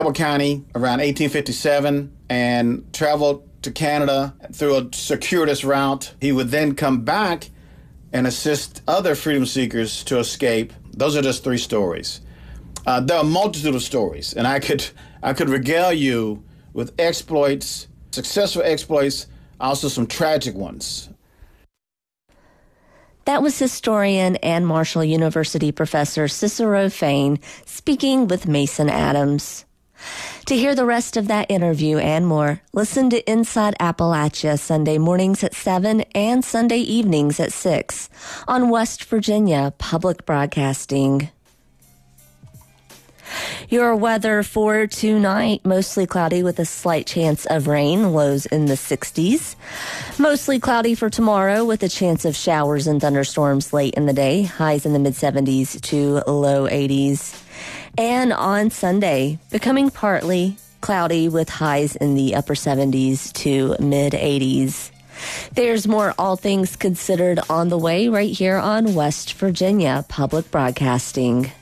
County around 1857 and traveled to Canada through a circuitous route. He would then come back and assist other freedom seekers to escape. Those are just 3 stories. There are a multitude of stories, and I could regale you with exploits, successful exploits, also some tragic ones. That was historian and Marshall University professor Cicero Fain speaking with Mason Adams. To hear the rest of that interview and more, listen to Inside Appalachia Sunday mornings at 7 and Sunday evenings at 6 on West Virginia Public Broadcasting. Your weather for tonight, mostly cloudy with a slight chance of rain, lows in the 60s. Mostly cloudy for tomorrow with a chance of showers and thunderstorms late in the day, highs in the mid-70s to low 80s. And on Sunday, becoming partly cloudy with highs in the upper 70s to mid-80s. There's more All Things Considered on the way right here on West Virginia Public Broadcasting.